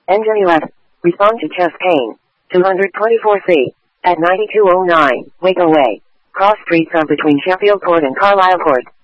Engine 11. Respond to chest pain. 224C. At 9209, Waco Way. Cross Street from between Sheffield Port and Carlisle Port.